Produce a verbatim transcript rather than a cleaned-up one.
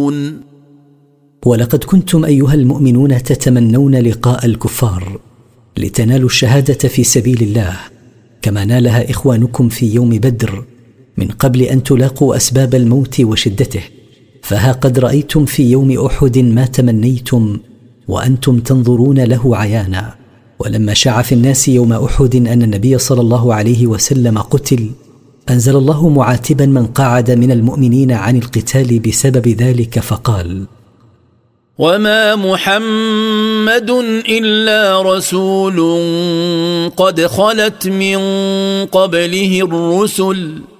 تتمنون. ولقد كنتم أيها المؤمنون تتمنون لقاء الكفار لتنالوا الشهادة في سبيل الله كما نالها إخوانكم في يوم بدر من قبل أن تلاقوا أسباب الموت وشدته، فها قد رأيتم في يوم أحد ما تمنيتم وأنتم تنظرون له عيانا. ولما شاع في الناس يوم أحد أن النبي صلى الله عليه وسلم قتل، أنزل الله معاتبا من قعد من المؤمنين عن القتال بسبب ذلك فقال: وما محمد إلا رسول قد خلت من قبله الرسل